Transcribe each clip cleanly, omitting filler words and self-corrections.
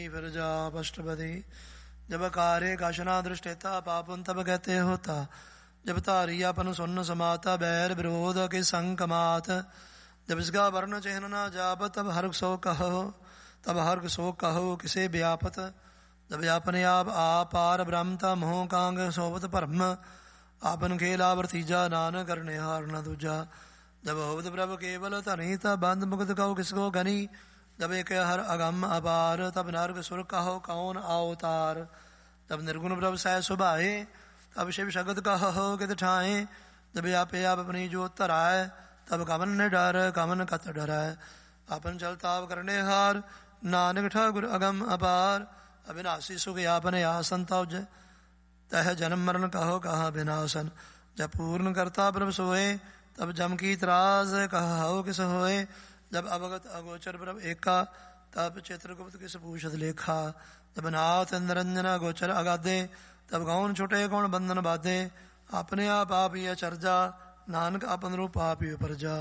फिर जाप अष्टपदी। जब कार्य काशना दृष्टेता पापुन तब कहते होता। जब तारी अपन सुन्न समाता बैर विरोध के संग कमात। जब इसका वर्ण चिन्ह न जाप तब हर्ष सो कहो, तब हर्ष सो कहो किसे व्यापत। जब अपने आप आपार ब्रह्मता मोह कांग सोवत भरम। आपन खेला वर्तीजा नान करने हार न दूजा। जब होवत प्रभ केवल धनी तब बंद मुक्त कहो किसको घनी। जब एक हर अगम अपार तब नर्ग सुर कहो कौन अवतार। तब निर्गुण प्रभ सह सुभाए तब शिव शगत कहो कित ठाए। जब आपे आप अपनी जोत धराए तब कमन ने डर कमन कत डराए। आपन चलताव करने हार नानक ठाकुर अगम अपार। अविनाशी सुख आपने आसन तौज तह जन्म मरण कहो कहा विनाशन। जब पूर्ण करता प्रभ सोए तब जम की त्रास कहो किस होए। जब अवगत अगोचर प्रभ एका तब चित्रगुप्त किस पूछत लेखा। जब नाथ निरंजन गोचर अगाधे तब गौन छुटे कौन बंधन बाधे। अपने आप ही चर्जा नानक अपन रूप आप ही प्रजा।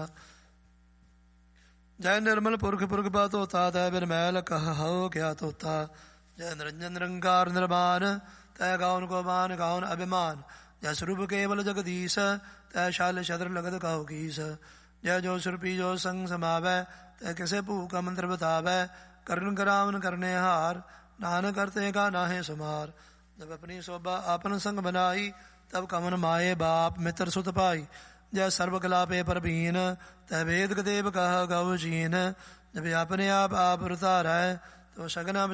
जय निर्मल पुरख पुरख बात होता तय बिन मैल कहो क्या तोता। जय निरंजन निरंकार निर्माण तय गाउन को मान गाउन अभिमान। जय स्वरूप केवल जगदीश तय शाल शद्र लगत कहो कीस। जय जो सुरपी जो संग समावै तय किसे भू का मंत्र बतावै। करण करावन करने हार नानक करते का नाहे सुमार। जब अपनी शोभा आपन संग बनाई तब कमन माए बाप मित्र सुत पाई। जय सर्व कला पे परबीन तय वेद देव कह गौ जीन। जब अपने आप उतारै तो सगना